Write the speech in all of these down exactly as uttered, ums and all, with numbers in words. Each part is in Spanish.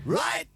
right.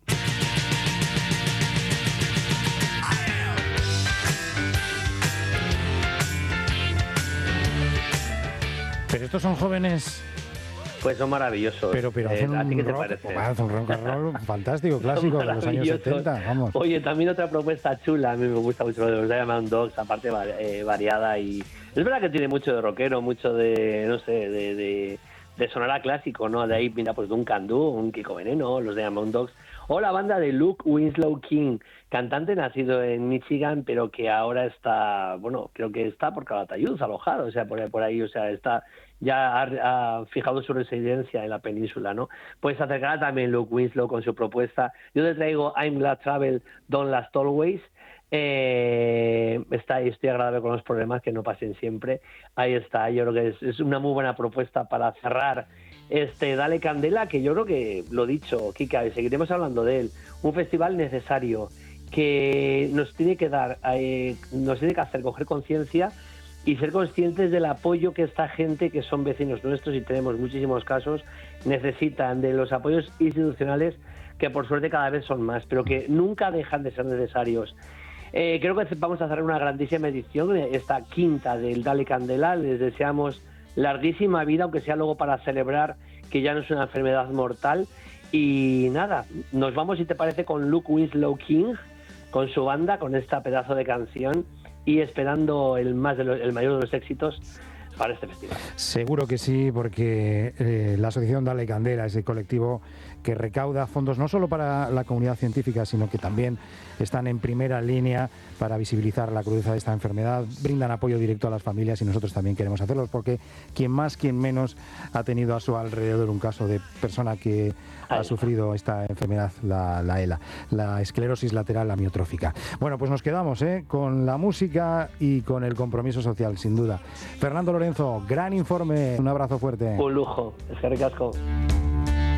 Pero estos son jóvenes... Pues son maravillosos. Pero, pero eh, hacen ¿a ti qué un te rock, parece? hacen un rock and roll fantástico, clásico de los años setenta, vamos. Oye, también otra propuesta chula, a mí me gusta mucho lo de los Diamond Dogs, aparte eh, variada y... Es verdad que tiene mucho de rockero, mucho de, no sé, de, de, de sonar a clásico, ¿no? De ahí, mira, pues de un Can Do, un Kiko Veneno, los Diamond Dogs, o la banda de Luke Winslow King, cantante nacido en Michigan, pero que ahora está, bueno, creo que está por Calatayud, alojado, o sea, por, por ahí, o sea, está... ya ha, ha fijado su residencia en la península, ¿no? Pues se acercará también Luke Winslow con su propuesta. Yo te traigo I'm Glad Travel, Don't Last Always. Eh, está, estoy agradable con los problemas, que no pasen siempre. Ahí está, yo creo que es, es una muy buena propuesta para cerrar este Dale Candela, que yo creo que, lo dicho, Kika, y seguiremos hablando de él, un festival necesario que nos tiene que dar, eh, nos tiene que hacer coger conciencia y ser conscientes del apoyo que esta gente, que son vecinos nuestros y tenemos muchísimos casos, necesitan, de los apoyos institucionales, que por suerte cada vez son más, pero que nunca dejan de ser necesarios. Eh, creo que vamos a hacer una grandísima edición, esta quinta del Dale Candela. Les deseamos larguísima vida, aunque sea luego para celebrar que ya no es una enfermedad mortal. Y nada, nos vamos, si te parece, con Luke Winslow King, con su banda, con esta pedazo de canción, y esperando el más de los, el mayor de los éxitos para este festival. Seguro que sí, porque eh, la asociación Dale Candela es el colectivo que recauda fondos no solo para la comunidad científica, sino que también están en primera línea para visibilizar la crudeza de esta enfermedad, brindan apoyo directo a las familias y nosotros también queremos hacerlo, porque quien más, quien menos ha tenido a su alrededor un caso de persona que ha sufrido esta enfermedad, la, la ELA, la esclerosis lateral amiotrófica. Bueno, pues nos quedamos ¿eh? con la música y con el compromiso social, sin duda. Fernando Lorenzo, gran informe, un abrazo fuerte. Un lujo, es que ricasco.